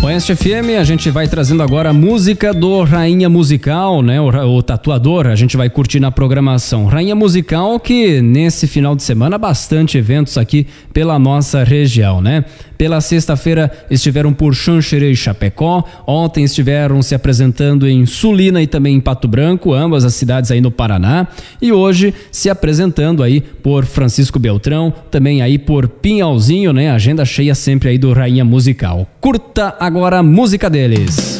Oeste FM, a gente vai trazendo agora a música do Rainha Musical, né? O Tatuador, a gente vai curtir na programação. Rainha Musical que nesse final de semana bastante eventos aqui pela nossa região, né? Pela sexta-feira estiveram por Xanxerê e Chapecó, ontem estiveram se apresentando em Sulina e também em Pato Branco, ambas as cidades aí no Paraná, e hoje se apresentando aí por Francisco Beltrão, também aí por Pinhalzinho, né? Agenda cheia sempre aí do Rainha Musical. Curta agora a música deles.